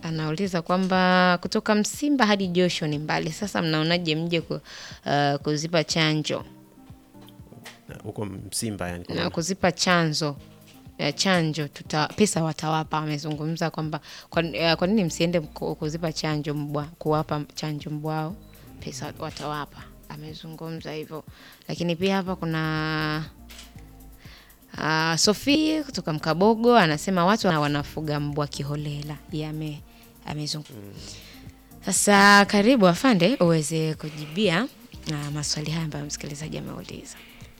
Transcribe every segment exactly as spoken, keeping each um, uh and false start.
Anauliza kwamba kutoka Msimba hadi Josho ni mbali. Sasa mnaonaje mje ku, uh, kuzipa chanjo? Huko Msimba yani Na kuzipa chanzo ya chanjo tuta pesa watawapa. Amezungumza kwamba kwa, uh, kwa nini msiende kuzipa chanjo mbwa, kuwapa chanjo mbwao, pesa watawapa. Amezungumza hivyo. Lakini pia hapa kuna uh, Sofia kutoka Mkabogo anasema watu wanafuga mbwa kiholela. Yame amezungumza. Sasa karibu afande uweze kujibia uh, maswali haya ambayo msikilizaji ameuliza.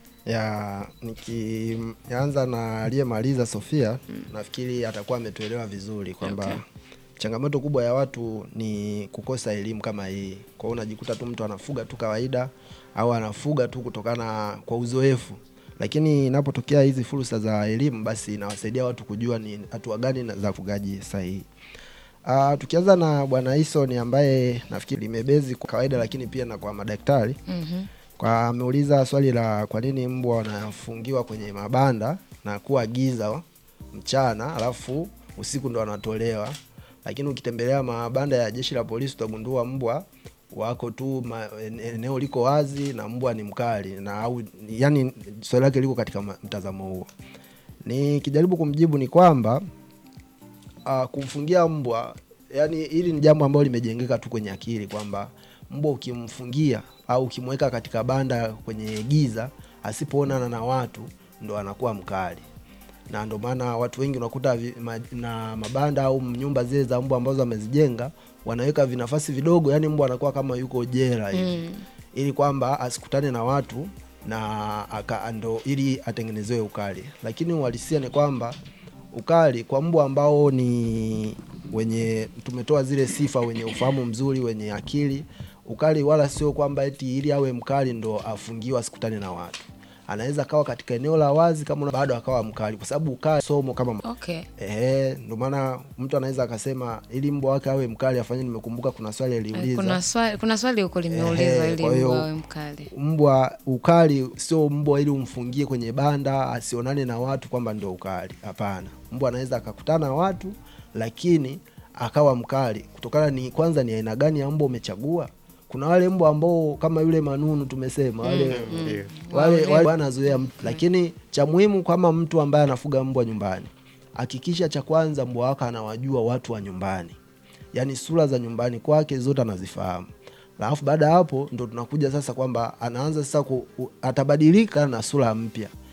Ya nikianza na aliyemaliza Sofia, mm. nafikiri atakuwa ametuelewa vizuri kwamba okay. changamoto kubwa ya watu ni kukosa elimu kama hii. Kwa hiyo unajikuta tu mtu anafuga tu kawaida au anafuga tu kutokana kwa uzoefu. Lakini inapotokea hizi fursa za elimu, basi inawasaidia watu kujua ni hatua gani za ufugaji sahihi. Uh, tukianza na Bwana Ison ambaye nafikiri limebezi kwa kawaida lakini pia na kwa madaktari. Mhm. Kwa ameuliza swali la kwa nini mbwa wanafungiwa kwenye mabanda na kuwa giza mchana alafu usiku ndo wanatolewa. Lakini ukitembelea mabanda ya jeshi la polisi utagundua mbwa wako tu ma, eneo liko wazi na mbwa ni mkali na au yani swali lake liko katika mtazamo huo. Ni kijaribu kumjibu ni kwamba uh, kumfungia mbwa yani hili ni jambo ambalo limejengeka tu kwenye akili kwamba mbwa ukimfungia au ukimweka katika banda kwenye giza asipoonana na watu ndo anakuwa mkali. Na ndo maana watu wengi unakuta ma, na mabanda au nyumba zile za mbwa ambazo wamezijenga wanaweka vinafasi vidogo yani mbwa anakuwa kama yuko jela hivi. Mm. Ili kwamba asikutane na watu na aka ndo ili atengenezewe ukali. Lakini uhalisia ni kwamba ukali kwa mbwa ambao ni wenye tumetoa zile sifa wenye ufahamu mzuri wenye akili, ukali wala sio kwamba eti ili awe mkali ndo afungiwa asikutane na watu. Anaweza kawa katika eneo la wazi kama bado akawa mkali kwa sababu ukali somo kama okay. Eh, ndio maana mtu anaweza akasema ili mbwa wake awe mkali afanye. Nimekumbuka kuna swali aliuliza. Kuna swali kuna swali huko limeulizwa ili mbwa awe mkali. Mbwa ukali sio mbwa ili umfungie kwenye banda asionane na watu kwamba ndio ukali. Hapana. Mbwa anaweza akakutana na watu lakini akawa mkali. Kutokana ni kwanza ni aina gani ya mbwa umechagua? Kuna wale mbwa ambao kama yule Manunu tumesema wale mm, mm. wale wale wanazoea mtu. Lakini cha muhimu kama mtu ambaye anafuga mbwa nyumbani, hakikisha cha kwanza mbwa wako anawajua watu wa nyumbani. Yaani sura za nyumbani kwake zote anazifahamu. Alafu baada hapo ndo tunakuja sasa kwamba anaanza sasa ku, atabadilika na sura mpya.